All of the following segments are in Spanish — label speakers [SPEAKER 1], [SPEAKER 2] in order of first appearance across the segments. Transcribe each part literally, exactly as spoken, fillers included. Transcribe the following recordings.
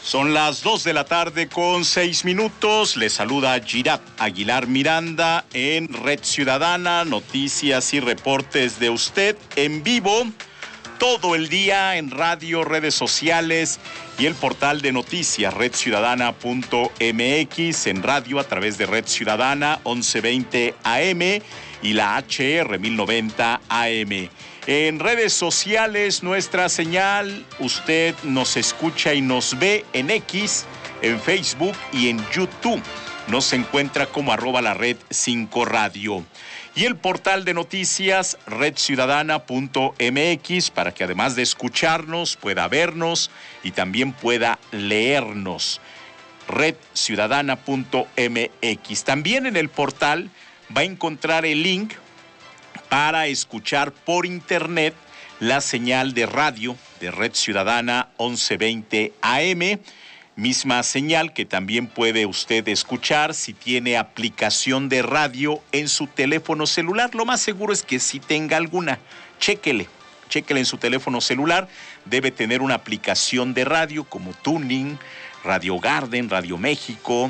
[SPEAKER 1] Son las dos de la tarde con seis minutos. Les saluda Girat Aguilar Miranda en Red Ciudadana, noticias y reportes de usted en vivo todo el día en radio, redes sociales y el portal de noticias red ciudadana punto m x, en radio a través de Red Ciudadana once veinte A M y la H R mil noventa A M. En redes sociales, nuestra señal, usted nos escucha y nos ve en X, en Facebook y en YouTube. Nos encuentra como arroba la red cinco radio. Y el portal de noticias red ciudadana punto m x para que además de escucharnos pueda vernos y también pueda leernos. red ciudadana punto m x. También en el portal va a encontrar el link para escuchar por internet la señal de radio de Red Ciudadana once veinte A M, misma señal que también puede usted escuchar si tiene aplicación de radio en su teléfono celular. Lo más seguro es que si tenga alguna, chéquele, chéquele en su teléfono celular. Debe tener una aplicación de radio como Tuning, Radio Garden, Radio México,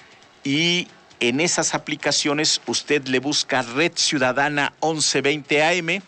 [SPEAKER 1] y en esas aplicaciones usted le busca Red Ciudadana once veinte A M,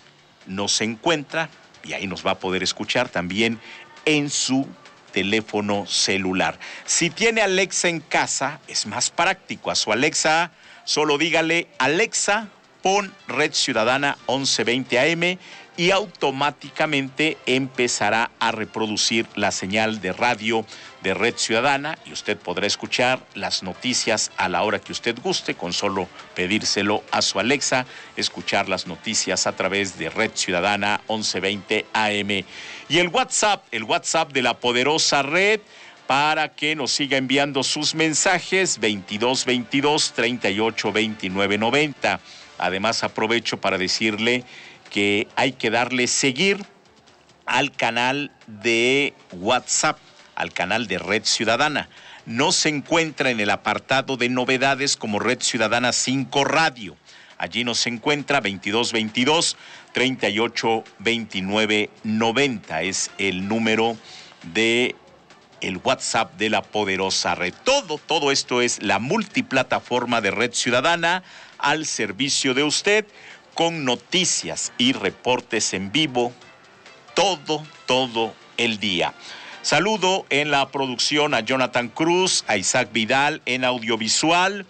[SPEAKER 1] nos encuentra y ahí nos va a poder escuchar también en su teléfono celular. Si tiene Alexa en casa, es más práctico. A su Alexa solo dígale: Alexa, pon Red Ciudadana once veinte A M y automáticamente empezará a reproducir la señal de radio de Red Ciudadana y usted podrá escuchar las noticias a la hora que usted guste, con solo pedírselo a su Alexa, escuchar las noticias a través de Red Ciudadana once veinte A M. Y el WhatsApp, el WhatsApp de la poderosa red, para que nos siga enviando sus mensajes, veintidós veintidós treinta y ocho veintinueve noventa. Además, aprovecho para decirle que hay que darle seguir al canal de WhatsApp, al canal de Red Ciudadana. No se encuentra en el apartado de novedades como Red Ciudadana cinco Radio. Allí nos encuentra veintidós veintidós treinta y ocho veintinueve noventa. Es el número de el WhatsApp de la poderosa red. Todo, todo esto es la multiplataforma de Red Ciudadana al servicio de usted, con noticias y reportes en vivo todo, todo el día. Saludo en la producción a Jonathan Cruz, a Isaac Vidal en audiovisual,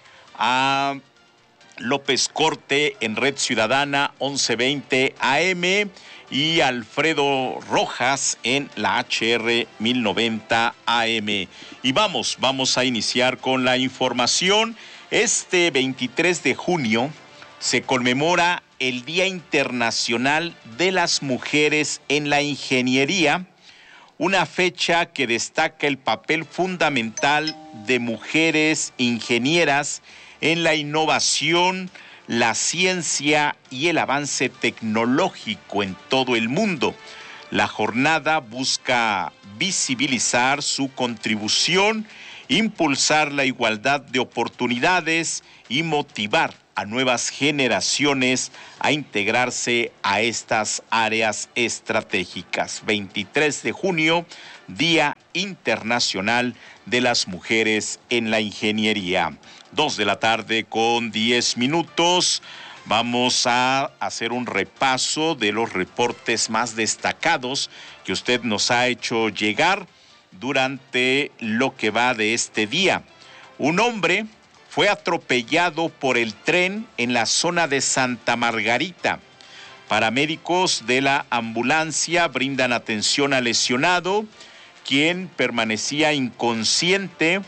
[SPEAKER 1] a López Corte en Red Ciudadana once veinte A M y Alfredo Rojas en la H R mil noventa A M. Y vamos, vamos a iniciar con la información. Este veintitrés de junio se conmemora el Día Internacional de las Mujeres en la Ingeniería, una fecha que destaca el papel fundamental de mujeres ingenieras en la innovación, la ciencia y el avance tecnológico en todo el mundo. La jornada busca visibilizar su contribución, impulsar la igualdad de oportunidades y motivar a nuevas generaciones a integrarse a estas áreas estratégicas. veintitrés de junio, Día Internacional de las Mujeres en la Ingeniería. Dos de la tarde con diez minutos. Vamos a hacer un repaso de los reportes más destacados que usted nos ha hecho llegar durante lo que va de este día. Un hombre fue atropellado por el tren en la zona de Santa Margarita. Paramédicos de la ambulancia brindan atención al lesionado, quien permanecía inconsciente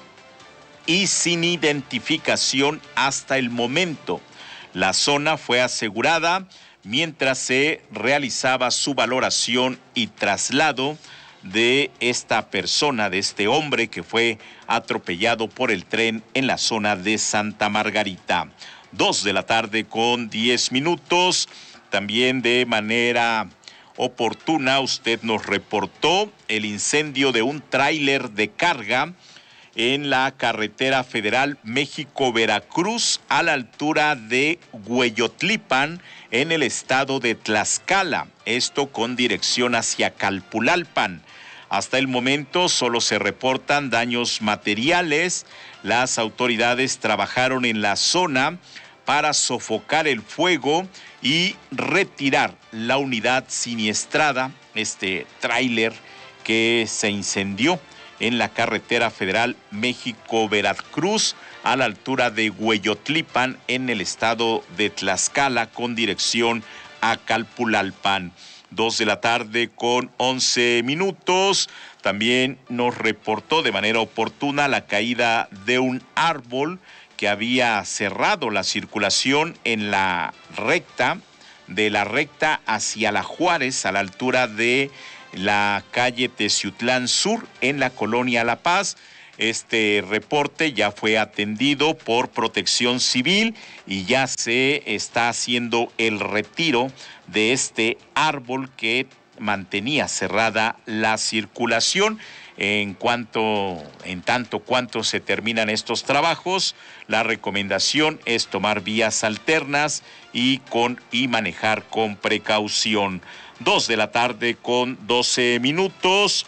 [SPEAKER 1] y sin identificación hasta el momento. La zona fue asegurada mientras se realizaba su valoración y traslado de esta persona, de este hombre que fue atropellado por el tren en la zona de Santa Margarita. Dos de la tarde con diez minutos. También de manera oportuna usted nos reportó el incendio de un tráiler de carga en la carretera federal México-Veracruz a la altura de Hueyotlipan en el estado de Tlaxcala, esto con dirección hacia Calpulalpan. Hasta el momento solo se reportan daños materiales. Las autoridades trabajaron en la zona para sofocar el fuego y retirar la unidad siniestrada, este tráiler que se incendió en la carretera federal México-Veracruz a la altura de Hueyotlipan en el estado de Tlaxcala con dirección a Calpulalpan. Dos de la tarde con once minutos. También nos reportó de manera oportuna la caída de un árbol que había cerrado la circulación en la recta, de la recta hacia la Juárez, a la altura de la calle Teciutlán Sur, en la colonia La Paz. Este reporte ya fue atendido por Protección Civil y ya se está haciendo el retiro de este árbol que mantenía cerrada la circulación. En cuanto, en tanto cuanto se terminan estos trabajos, la recomendación es tomar vías alternas y con y manejar con precaución. Dos de la tarde con doce minutos.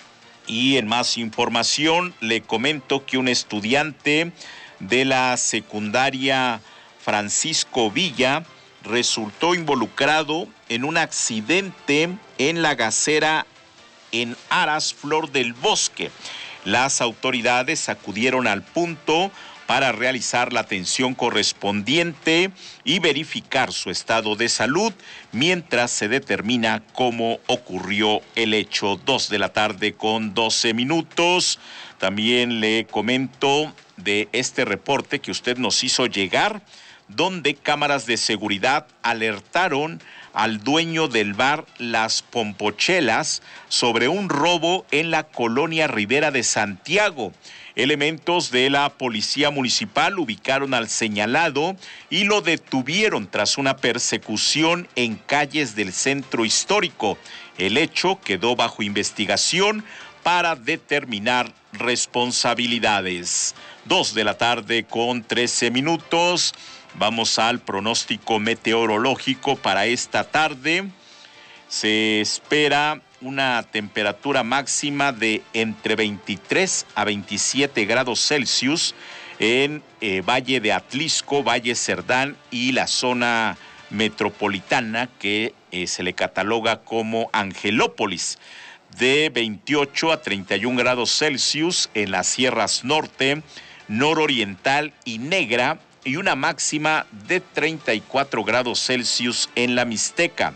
[SPEAKER 1] Y en más información le comento que un estudiante de la secundaria Francisco Villa resultó involucrado en un accidente en la gasera en Aras, Flor del Bosque. Las autoridades acudieron al punto para realizar la atención correspondiente y verificar su estado de salud mientras se determina cómo ocurrió el hecho. Dos de la tarde con doce minutos. También le comento de este reporte que usted nos hizo llegar, donde cámaras de seguridad alertaron al dueño del bar Las Pompochelas sobre un robo en la colonia Rivera de Santiago. Elementos de la policía municipal ubicaron al señalado y lo detuvieron tras una persecución en calles del centro histórico. El hecho quedó bajo investigación para determinar responsabilidades. Dos de la tarde con trece minutos. Vamos al pronóstico meteorológico para esta tarde. Se espera una temperatura máxima de entre veintitrés a veintisiete grados Celsius en eh, Valle de Atlisco, Valle Cerdán y la zona metropolitana que eh, se le cataloga como Angelópolis. De veintiocho a treinta y un grados Celsius en las sierras norte, nororiental y negra, y una máxima de treinta y cuatro grados Celsius en la Mixteca.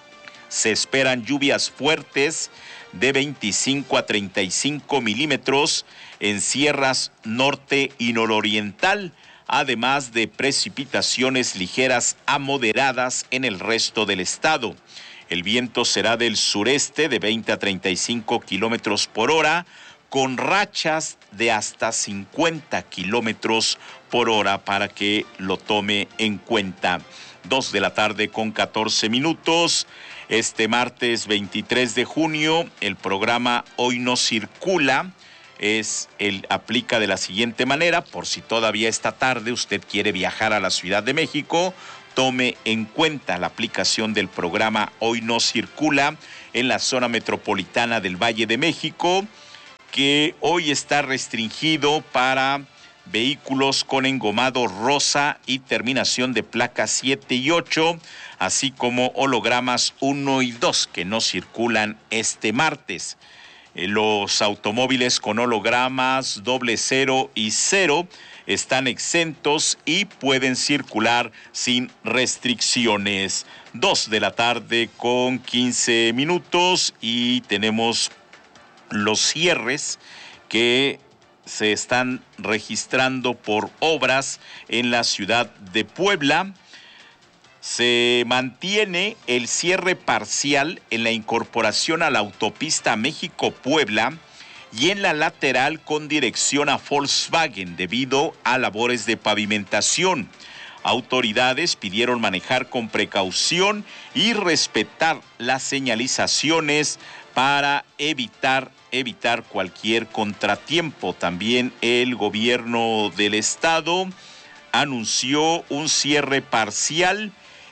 [SPEAKER 1] Se esperan lluvias fuertes de veinticinco a treinta y cinco milímetros en sierras norte y nororiental, además de precipitaciones ligeras a moderadas en el resto del estado. El viento será del sureste de veinte a treinta y cinco kilómetros por hora, con rachas de hasta cincuenta kilómetros por hora para que lo tome en cuenta. Dos de la tarde con catorce minutos. Este martes veintitrés de junio, el programa Hoy No Circula es el aplica de la siguiente manera: por si todavía esta tarde usted quiere viajar a la Ciudad de México, tome en cuenta la aplicación del programa Hoy No Circula en la zona metropolitana del Valle de México, que hoy está restringido para vehículos con engomado rosa y terminación de placas siete y ocho, así como hologramas uno y dos que no circulan este martes. Los automóviles con hologramas doble cero y cero están exentos y pueden circular sin restricciones. Dos de la tarde con quince minutos y tenemos los cierres que se están registrando por obras en la ciudad de Puebla. Se mantiene el cierre parcial en la incorporación a la autopista México-Puebla y en la lateral con dirección a Volkswagen debido a labores de pavimentación. Autoridades pidieron manejar con precaución y respetar las señalizaciones para evitar evitar cualquier contratiempo. También el gobierno del estado anunció un cierre parcial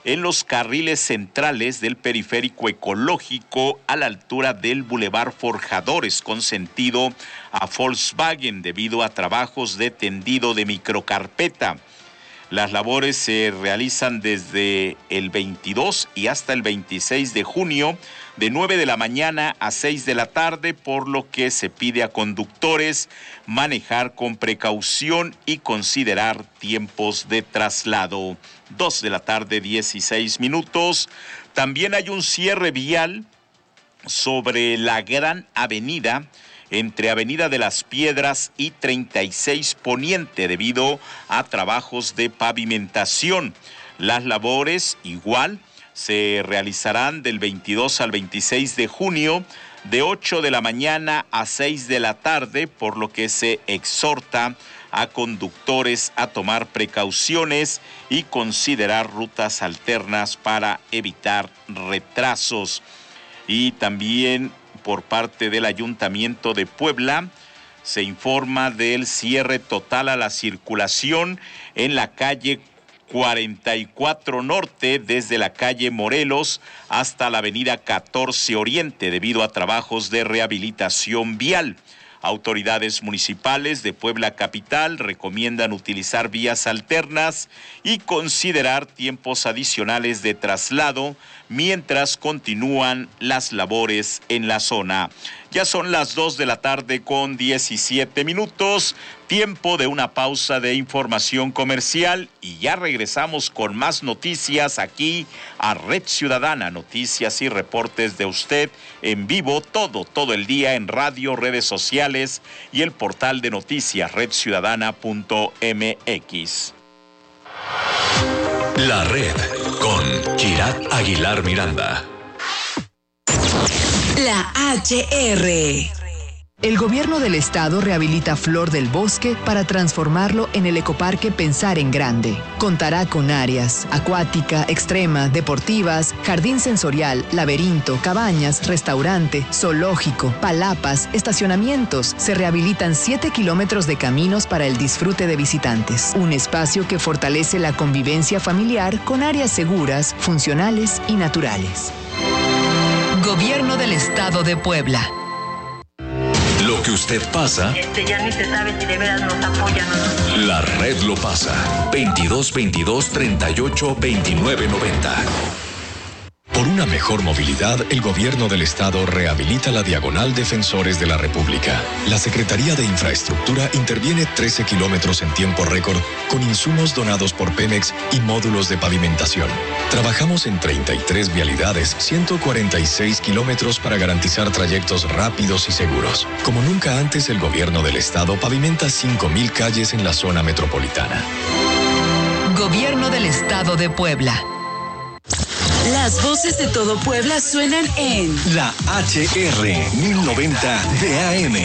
[SPEAKER 1] en los carriles centrales del periférico ecológico a la altura del Boulevard Forjadores con sentido a Volkswagen debido a trabajos de tendido de microcarpeta. Las labores se realizan desde el veintidós y hasta el veintiséis de junio de nueve de la mañana a seis de la tarde, por lo que se pide a conductores manejar con precaución y considerar tiempos de traslado. dos de la tarde, dieciséis minutos. También hay un cierre vial sobre la Gran Avenida, entre Avenida de las Piedras y treinta y seis Poniente, debido a trabajos de pavimentación. Las labores igual se realizarán del veintidós al veintiséis de junio, de ocho de la mañana a seis de la tarde, por lo que se exhorta a conductores a tomar precauciones y considerar rutas alternas para evitar retrasos. Y también por parte del Ayuntamiento de Puebla se informa del cierre total a la circulación en la calle cuarenta y cuatro Norte, desde la calle Morelos hasta la avenida catorce Oriente, debido a trabajos de rehabilitación vial. Autoridades municipales de Puebla Capital recomiendan utilizar vías alternas y considerar tiempos adicionales de traslado mientras continúan las labores en la zona. Ya son las dos de la tarde con diecisiete minutos, tiempo de una pausa de información comercial y ya regresamos con más noticias aquí a Red Ciudadana, noticias y reportes de usted en vivo todo, todo el día en radio, redes sociales y el portal de noticias red ciudadana punto m x.
[SPEAKER 2] La Red con Girat Aguilar Miranda.
[SPEAKER 3] La H R. El gobierno del estado rehabilita Flor del Bosque para transformarlo en el ecoparque Pensar en Grande. Contará con áreas acuática, extrema, deportivas, jardín sensorial, laberinto, cabañas, restaurante, zoológico, palapas, estacionamientos. Se rehabilitan siete kilómetros de caminos para el disfrute de visitantes. Un espacio que fortalece la convivencia familiar con áreas seguras, funcionales y naturales. Gobierno del Estado de Puebla.
[SPEAKER 2] Lo que usted pasa,
[SPEAKER 4] Este, ya ni se sabe si de veras nos apoyan o no.
[SPEAKER 2] la red lo pasa. veintidós veintidós treinta y ocho veintinueve noventa. Por una mejor movilidad, el gobierno del estado rehabilita la Diagonal Defensores de la República. La Secretaría de Infraestructura interviene trece kilómetros en tiempo récord con insumos donados por Pemex y módulos de pavimentación. Trabajamos en treinta y tres vialidades, ciento cuarenta y seis kilómetros para garantizar trayectos rápidos y seguros. Como nunca antes, el gobierno del estado pavimenta cinco mil calles en la zona metropolitana.
[SPEAKER 3] Gobierno del Estado de Puebla.
[SPEAKER 5] Las voces de todo Puebla suenan en
[SPEAKER 2] La H R mil noventa de A M.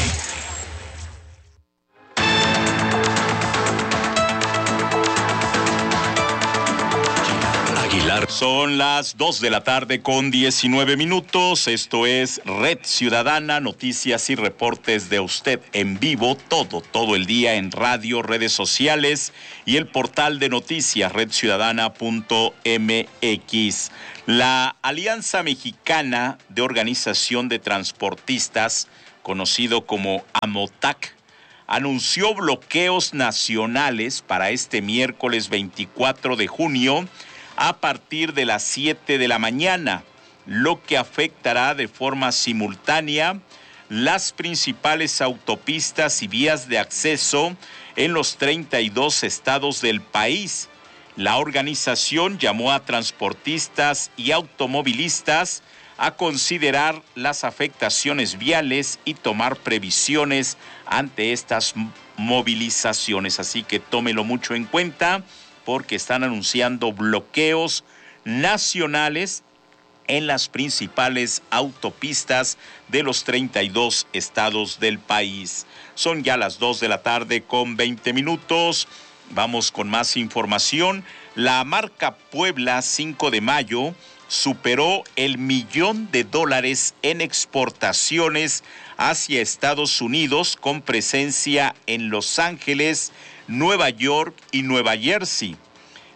[SPEAKER 2] Aguilar.
[SPEAKER 1] Son las dos de la tarde con diecinueve minutos. Esto es Red Ciudadana, noticias y reportes de usted en vivo todo, todo el día en radio, redes sociales y el portal de noticias red ciudadana punto m x. La Alianza Mexicana de Organización de Transportistas, conocido como AMOTAC, anunció bloqueos nacionales para este miércoles veinticuatro de junio a partir de las siete de la mañana, lo que afectará de forma simultánea las principales autopistas y vías de acceso en los treinta y dos estados del país. La organización llamó a transportistas y automovilistas a considerar las afectaciones viales y tomar previsiones ante estas movilizaciones. Así que tómelo mucho en cuenta porque están anunciando bloqueos nacionales en las principales autopistas de los treinta y dos estados del país. Son ya las dos de la tarde con veinte minutos. Vamos con más información. La marca Puebla cinco de mayo superó el millón de dólares en exportaciones hacia Estados Unidos, con presencia en Los Ángeles, Nueva York y Nueva Jersey.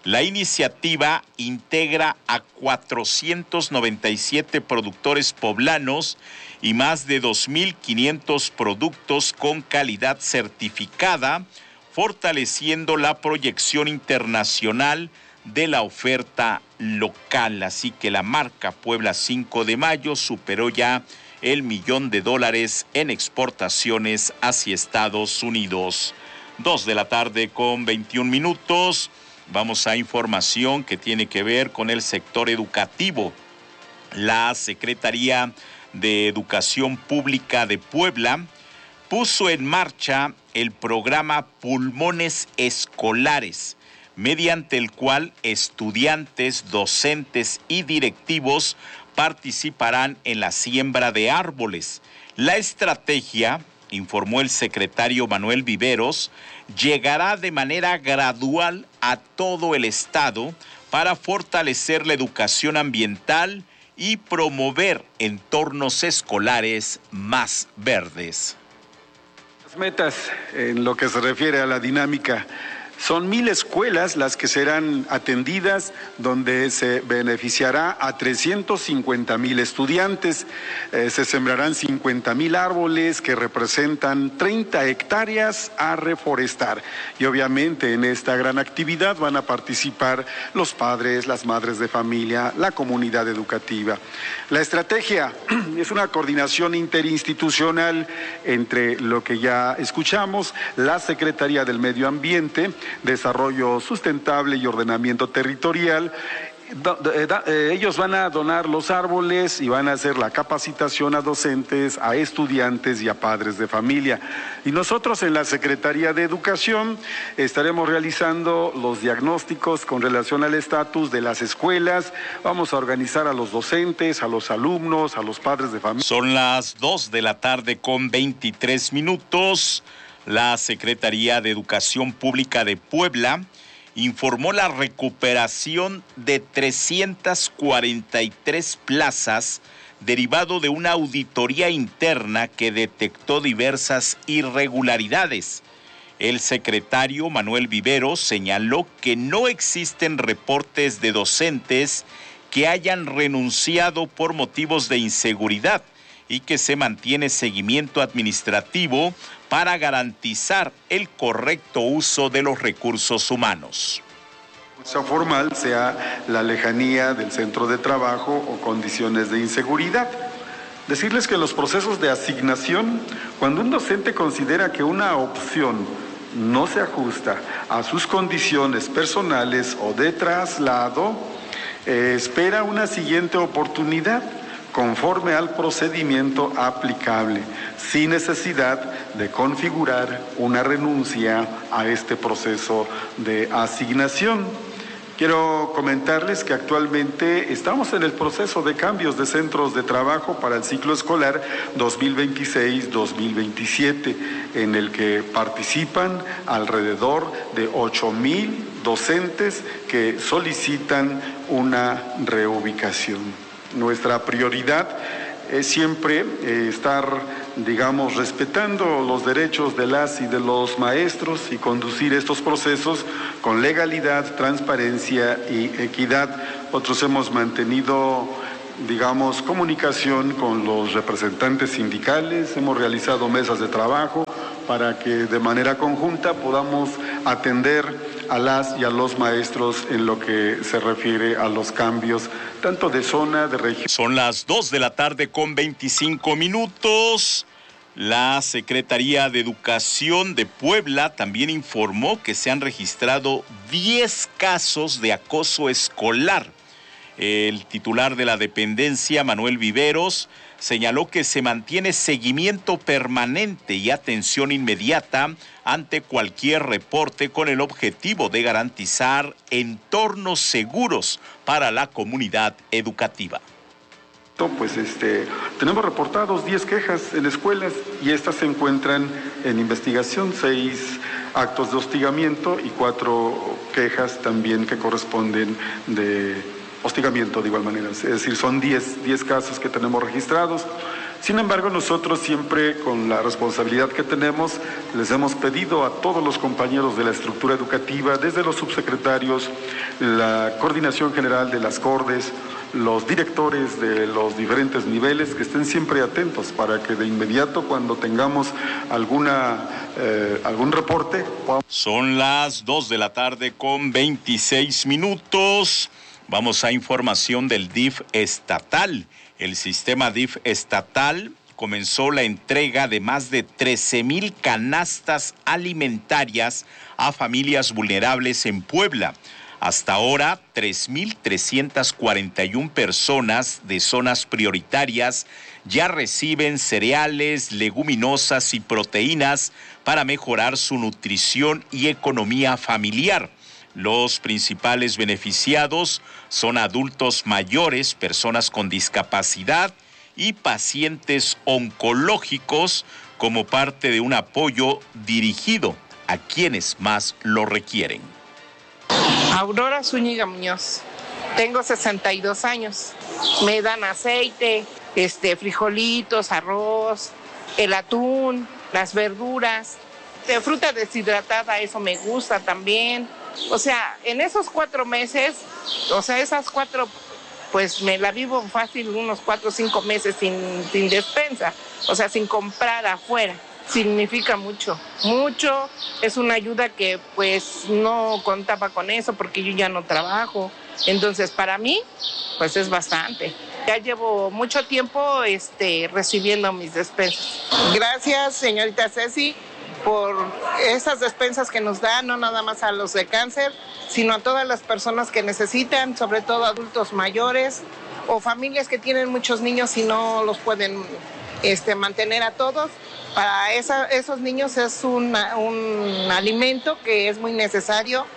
[SPEAKER 1] La iniciativa integra a cuatrocientos noventa y siete productores poblanos y más de dos mil quinientos productos con calidad certificada, fortaleciendo la proyección internacional de la oferta local. Así que la marca Puebla cinco de mayo superó ya el millón de dólares en exportaciones hacia Estados Unidos. Dos de la tarde con veintiún minutos. Vamos a información que tiene que ver con el sector educativo. La Secretaría de Educación Pública de Puebla puso en marcha el programa Pulmones Escolares, mediante el cual estudiantes, docentes y directivos participarán en la siembra de árboles. La estrategia, informó el secretario Manuel Viveros, llegará de manera gradual a todo el estado para fortalecer la educación ambiental y promover entornos escolares más verdes.
[SPEAKER 6] Las metas en lo que se refiere a la dinámica. Son mil escuelas las que serán atendidas, donde se beneficiará a trescientos cincuenta mil estudiantes. Eh, se sembrarán cincuenta mil árboles que representan treinta hectáreas a reforestar. Y obviamente en esta gran actividad van a participar los padres, las madres de familia, la comunidad educativa. La estrategia es una coordinación interinstitucional entre lo que ya escuchamos, la Secretaría del Medio Ambiente, Desarrollo Sustentable y Ordenamiento Territorial. Ellos van a donar los árboles y van a hacer la capacitación a docentes, a estudiantes y a padres de familia. Y nosotros en la Secretaría de Educación estaremos realizando los diagnósticos con relación al estatus de las escuelas. Vamos a organizar a los docentes, a los alumnos, a los padres de familia.
[SPEAKER 1] Son las dos de la tarde con veintitrés minutos. La Secretaría de Educación Pública de Puebla informó la recuperación de trescientas cuarenta y tres plazas derivado de una auditoría interna que detectó diversas irregularidades. El secretario Manuel Viveros señaló que no existen reportes de docentes que hayan renunciado por motivos de inseguridad y que se mantiene seguimiento administrativo para garantizar el correcto uso de los recursos humanos.
[SPEAKER 6] Sea formal, sea la lejanía del centro de trabajo o condiciones de inseguridad. Decirles que los procesos de asignación, cuando un docente considera que una opción no se ajusta a sus condiciones personales o de traslado, eh, espera una siguiente oportunidad conforme al procedimiento aplicable, sin necesidad de configurar una renuncia a este proceso de asignación. Quiero comentarles que actualmente estamos en el proceso de cambios de centros de trabajo para el ciclo escolar dos mil veintiséis dos mil veintisiete, en el que participan alrededor de ocho mil docentes que solicitan una reubicación. Nuestra prioridad es siempre eh, estar, digamos, respetando los derechos de las y de los maestros y conducir estos procesos con legalidad, transparencia y equidad. Nosotros hemos mantenido, digamos, comunicación con los representantes sindicales, hemos realizado mesas de trabajo para que de manera conjunta podamos atender a las y a los maestros en lo que se refiere a los cambios, tanto de zona, de región.
[SPEAKER 1] Son las dos de la tarde con veinticinco minutos. La Secretaría de Educación de Puebla también informó que se han registrado diez casos de acoso escolar. El titular de la dependencia, Manuel Viveros, señaló que se mantiene seguimiento permanente y atención inmediata ante cualquier reporte con el objetivo de garantizar entornos seguros para la comunidad educativa.
[SPEAKER 6] Pues este, tenemos reportados diez quejas en escuelas y estas se encuentran en investigación, seis actos de hostigamiento y cuatro quejas también que corresponden de hostigamiento de igual manera. Es decir, son diez casos que tenemos registrados. Sin embargo, nosotros siempre, con la responsabilidad que tenemos, les hemos pedido a todos los compañeros de la estructura educativa, desde los subsecretarios, la coordinación general de las Cordes, los directores de los diferentes niveles, que estén siempre atentos para que de inmediato, cuando tengamos alguna, eh, algún reporte... podamos...
[SPEAKER 1] Son las dos de la tarde con veintiséis minutos. Vamos a información del D I F estatal. El sistema D I F estatal comenzó la entrega de más de trece mil canastas alimentarias a familias vulnerables en Puebla. Hasta ahora, tres mil trescientas cuarenta y una personas de zonas prioritarias ya reciben cereales, leguminosas y proteínas para mejorar su nutrición y economía familiar. Los principales beneficiados son adultos mayores, personas con discapacidad y pacientes oncológicos, como parte de un apoyo dirigido a quienes más lo requieren.
[SPEAKER 7] Aurora Zúñiga Muñoz, tengo sesenta y dos años, me dan aceite, este, frijolitos, arroz, el atún, las verduras, de fruta deshidratada, eso me gusta también. O sea, en esos cuatro meses, o sea, esas cuatro, pues me la vivo fácil unos cuatro o cinco meses sin, sin despensa, o sea, sin comprar afuera. Significa mucho, mucho, es una ayuda que pues no contaba con eso porque yo ya no trabajo, entonces para mí pues es bastante. Ya llevo mucho tiempo este, recibiendo mis despensas. Gracias, señorita Ceci, por esas despensas que nos dan, no nada más a los de cáncer, sino a todas las personas que necesitan, sobre todo adultos mayores o familias que tienen muchos niños y no los pueden este, mantener a todos. Para esa, esos niños es una, un alimento que es muy necesario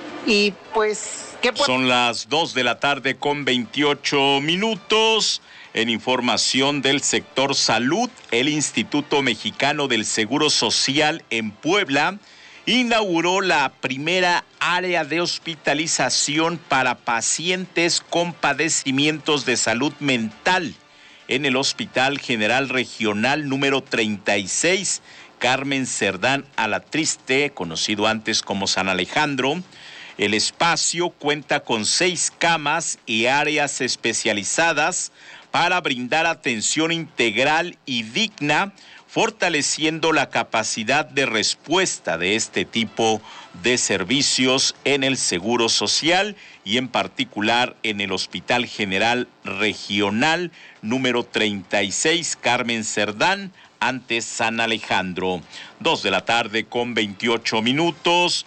[SPEAKER 7] y pues... ¿qué puede...
[SPEAKER 1] Son las dos de la tarde con veintiocho minutos. En información del sector salud, el Instituto Mexicano del Seguro Social en Puebla inauguró la primera área de hospitalización para pacientes con padecimientos de salud mental en el Hospital General Regional número treinta y seis, Carmen Cerdán Alatriste, conocido antes como San Alejandro. El espacio cuenta con seis camas y áreas especializadas para brindar atención integral y digna, fortaleciendo la capacidad de respuesta de este tipo de servicios en el Seguro Social y en particular en el Hospital General Regional número treinta y seis, Carmen Cerdán, antes San Alejandro. Dos de la tarde con veintiocho minutos.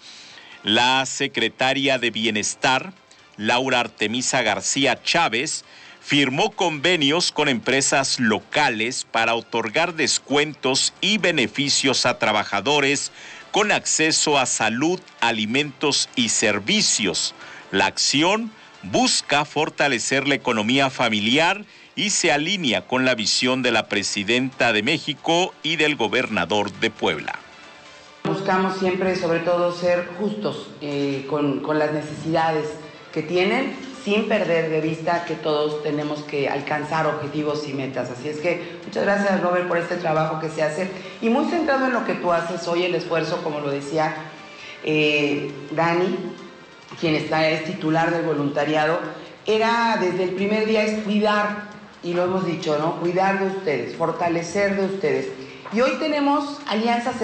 [SPEAKER 1] La secretaria de Bienestar, Laura Artemisa García Chávez, firmó convenios con empresas locales para otorgar descuentos y beneficios a trabajadores con acceso a salud, alimentos y servicios. La acción busca fortalecer la economía familiar y se alinea con la visión de la presidenta de México y del gobernador de Puebla.
[SPEAKER 8] Buscamos siempre, sobre todo, ser justos eh, con, con las necesidades que tienen, sin perder de vista que todos tenemos que alcanzar objetivos y metas. Así es que muchas gracias, Robert, por este trabajo que se hace y muy centrado en lo que tú haces hoy, el esfuerzo, como lo decía eh, Dani, quien está, es titular del voluntariado, era desde el primer día es cuidar, y lo hemos dicho, ¿no? Cuidar de ustedes, fortalecer de ustedes. Y hoy tenemos alianzas